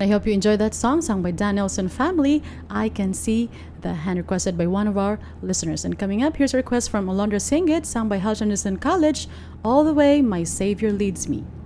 I hope you enjoyed that song sung by Dan Nelson Family, I Can See, the hand requested by one of our listeners. And coming up, here's a request from Alondra Singit, sung by Haljanison College, All the Way My Savior Leads Me.